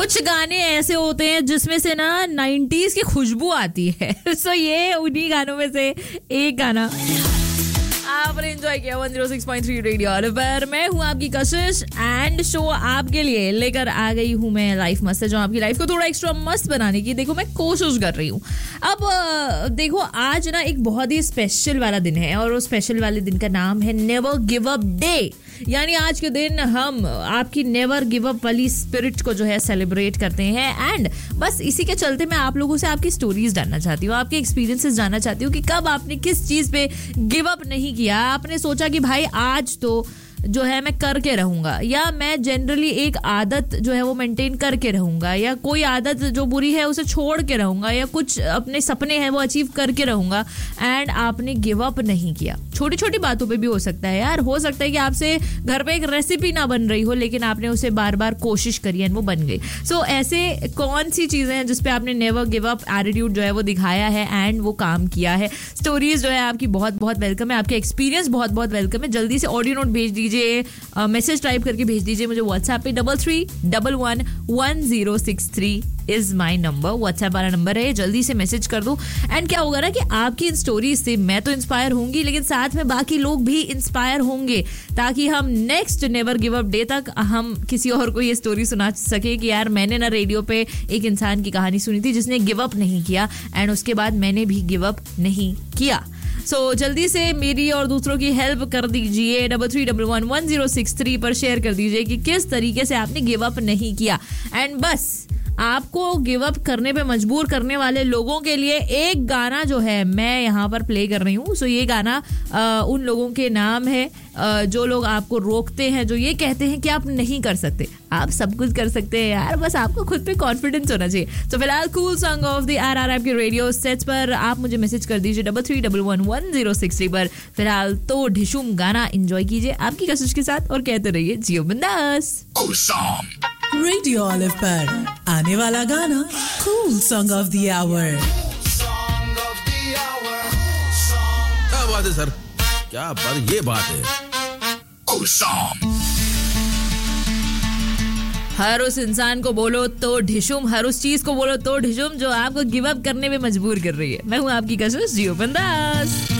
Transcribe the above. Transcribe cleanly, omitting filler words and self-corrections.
कुछ गाने ऐसे होते हैं जिसमें से ना 90s की खुशबू आती है। सो ये उन्हीं गानों में से एक गाना आपने एंजॉय किया 106.3 रेडियो पर। मैं हूँ आपकी कशिश एंड शो आपके लिए लेकर आ गई हूँ मैं लाइफ मस्त है, जो आपकी लाइफ को थोड़ा एक्स्ट्रा मस्त बनाने की देखो मैं कोशिश कर रही हूँ। अब देखो आज ना एक बहुत ही स्पेशल वाला दिन है और उस स्पेशल वाले दिन का नाम है नेवर गिव अप डे। यानी आज के दिन हम आपकी नेवर गिव अप वाली स्पिरिट को जो है सेलिब्रेट करते हैं एंड बस इसी के चलते मैं आप लोगों से आपकी स्टोरीज जानना चाहती हूँ, आपके एक्सपीरियंसेस जानना चाहती हूँ कि कब आपने किस चीज पे गिव अप नहीं किया। आपने सोचा कि भाई आज तो जो है मैं करके रहूंगा, या मैं जनरली एक आदत जो है वो मेंटेन करके रहूंगा, या कोई आदत जो बुरी है उसे छोड़ के रहूंगा, या कुछ अपने सपने हैं वो अचीव करके रहूंगा एंड आपने गिव अप नहीं किया। छोटी छोटी बातों पे भी हो सकता है यार, हो सकता है कि आपसे घर पे एक रेसिपी ना बन रही हो लेकिन आपने उसे बार बार कोशिश करी एंड वो बन गई। सो ऐसे कौन सी चीजें हैं जिसपे आपने नेवर गिव अप एटीट्यूड जो है वो दिखाया है एंड वो काम किया है। स्टोरीज जो है आपकी बहुत बहुत वेलकम है, आपके एक्सपीरियंस बहुत बहुत वेलकम है। जल्दी से ऑडियो नोट भेज दीजिए, मैसेज टाइप करके भेज दीजिए मुझे व्हाट्सएप पे 33111063 इज माई नंबर। व्हाट्सएप वाला नंबर है, जल्दी से मैसेज कर दो। एंड क्या होगा ना कि आपकी इन स्टोरीज से मैं तो इंस्पायर होंगी लेकिन साथ में बाकी लोग भी इंस्पायर होंगे, ताकि हम next never give up day तक हम किसी और को ये स्टोरी सुना सके कि यार मैंने ना रेडियो पे एक इंसान की कहानी सुनी थी जिसने गिव अप नहीं किया एंड उसके बाद मैंने भी गिव अप नहीं किया। सो जल्दी से मेरी और दूसरों की हेल्प कर दीजिए, 33111063 पर शेयर कर दीजिए कि किस तरीके से आपने गिव अप नहीं किया। एंड बस आपको गिव अप करने पे मजबूर करने वाले लोगों के लिए एक गाना जो है मैं यहाँ पर प्ले कर रही हूँ। सो ये गाना उन लोगों के नाम है जो लोग आपको रोकते हैं, जो ये कहते हैं कि आप नहीं कर सकते। आप सब कुछ कर सकते हैं यार, बस आपको खुद पे कॉन्फिडेंस होना चाहिए। तो फिलहाल cool song of the are आपके रेडियो सेट्स पर आप मुझे मैसेज कर दीजिए 33111063 पर। फिलहाल तो ढिशुम गाना एंजॉय कीजिए आपकी कशिश के साथ और कहते रहिए जियो बिंदास। रेडियो ऑलिव पर आने वाला गाना cool song of the our. क्या बात है सर, क्या बात, ये बात है। हर उस इंसान को बोलो तो ढिशुम, हर उस चीज को बोलो तो ढिशुम जो आपको गिव अप करने में मजबूर कर रही है। मैं हूँ आपकी कशिश जियो बिंदास।